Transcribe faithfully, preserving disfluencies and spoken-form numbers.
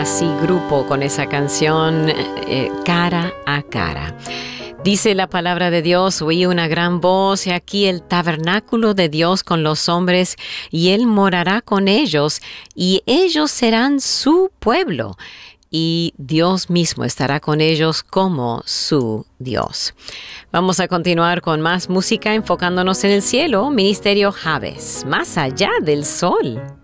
Así Grupo con esa canción eh, Cara a Cara. Dice la palabra de Dios, oí una gran voz, y aquí el tabernáculo de Dios con los hombres, y Él morará con ellos, y ellos serán su pueblo, y Dios mismo estará con ellos como su Dios. Vamos a continuar con más música enfocándonos en el cielo, Ministerio Jabes, más allá del sol.